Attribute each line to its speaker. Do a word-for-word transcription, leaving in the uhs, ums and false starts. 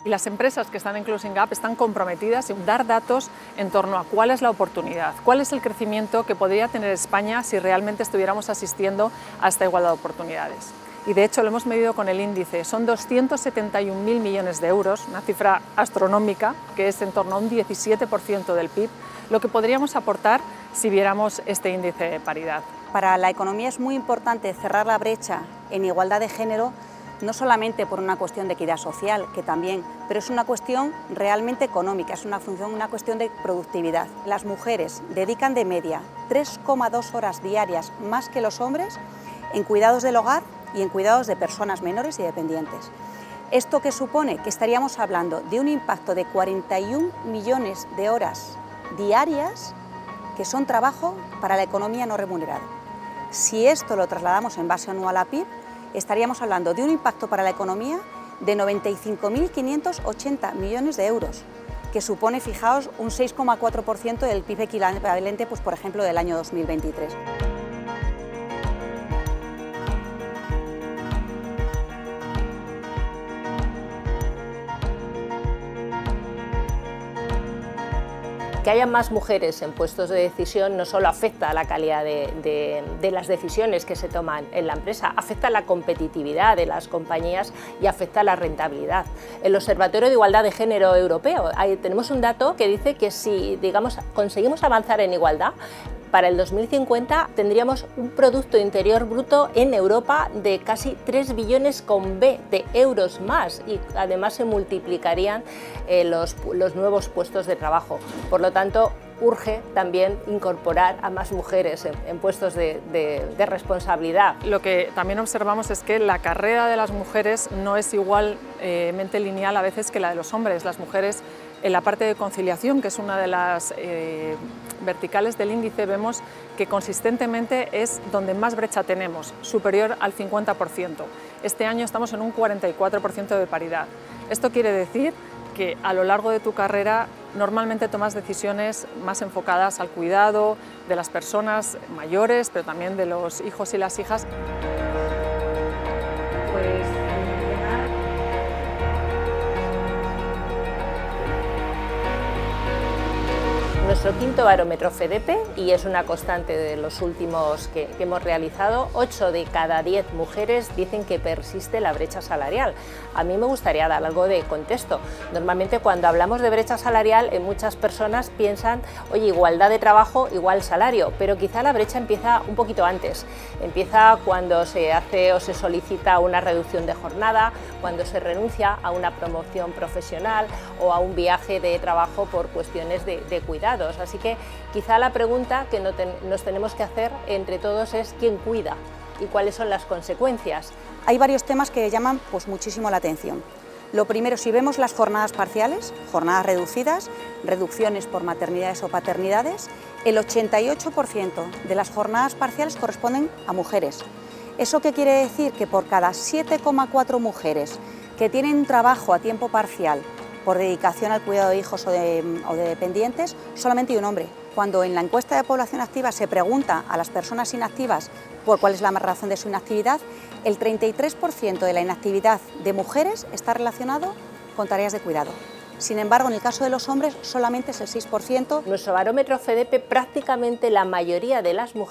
Speaker 1: Y las empresas que están en Closing Gap están comprometidas en dar datos en torno a cuál es la oportunidad, cuál es el crecimiento que podría tener España si realmente estuviéramos asistiendo a esta igualdad de oportunidades. Y de hecho lo hemos medido con el índice, son doscientos setenta y un mil millones de euros, una cifra astronómica que es en torno a un diecisiete por ciento del P I B, lo que podríamos aportar si viéramos este índice de paridad.
Speaker 2: Para la economía es muy importante cerrar la brecha en igualdad de género, no solamente por una cuestión de equidad social, que también, pero es una cuestión realmente económica, es una función, una cuestión de productividad. Las mujeres dedican de media tres coma dos horas diarias más que los hombres en cuidados del hogar y en cuidados de personas menores y dependientes. ¿Esto qué supone? Que estaríamos hablando de un impacto de cuarenta y un millones de horas diarias que son trabajo para la economía no remunerado. Si esto lo trasladamos en base anual a P I B, estaríamos hablando de un impacto para la economía de noventa y cinco mil quinientos ochenta millones de euros, que supone, fijaos, un seis coma cuatro por ciento del P I B equivalente, pues, por ejemplo, del año dos mil veintitrés.
Speaker 3: Que haya más mujeres en puestos de decisión no solo afecta a la calidad de, de, de las decisiones que se toman en la empresa, afecta a la competitividad de las compañías y afecta a la rentabilidad. El Observatorio de Igualdad de Género Europeo, ahí tenemos un dato que dice que si, digamos, conseguimos avanzar en igualdad, para el dos mil cincuenta tendríamos un Producto Interior Bruto en Europa de casi tres billones con B de euros más y además se multiplicarían eh, los, los nuevos puestos de trabajo. Por lo tanto, urge también incorporar a más mujeres en, en puestos de, de, de responsabilidad.
Speaker 1: Lo que también observamos es que la carrera de las mujeres no es igualmente lineal a veces que la de los hombres. Las mujeres en la parte de conciliación, que es una de las eh, verticales del índice, vemos que consistentemente es donde más brecha tenemos, superior al cincuenta por ciento. Este año estamos en un cuarenta y cuatro por ciento de paridad. Esto quiere decir que a lo largo de tu carrera normalmente tomas decisiones más enfocadas al cuidado de las personas mayores, pero también de los hijos y las hijas.
Speaker 3: Pues, nuestro quinto barómetro FEDEPE, y es una constante de los últimos que, que hemos realizado, ocho de cada diez mujeres dicen que persiste la brecha salarial. A mí me gustaría dar algo de contexto. Normalmente cuando hablamos de brecha salarial, eh, muchas personas piensan, oye, igualdad de trabajo, igual salario, pero quizá la brecha empieza un poquito antes. Empieza cuando se hace o se solicita una reducción de jornada, cuando se renuncia a una promoción profesional o a un viaje de trabajo por cuestiones de, de cuidado. Así que quizá la pregunta que nos tenemos que hacer entre todos es ¿quién cuida? ¿Y cuáles son las consecuencias?
Speaker 2: Hay varios temas que llaman pues, muchísimo la atención. Lo primero, si vemos las jornadas parciales, jornadas reducidas, reducciones por maternidades o paternidades, el ochenta y ocho por ciento de las jornadas parciales corresponden a mujeres. ¿Eso qué quiere decir? Que por cada siete coma cuatro mujeres que tienen un trabajo a tiempo parcial por dedicación al cuidado de hijos o de, o de dependientes, solamente hay un hombre. Cuando en la encuesta de población activa se pregunta a las personas inactivas por cuál es la razón de su inactividad, el treinta y tres por ciento de la inactividad de mujeres está relacionado con tareas de cuidado. Sin embargo, en el caso de los hombres solamente es el seis por ciento.
Speaker 3: Nuestro barómetro FEDEPE, prácticamente la mayoría de las mujeres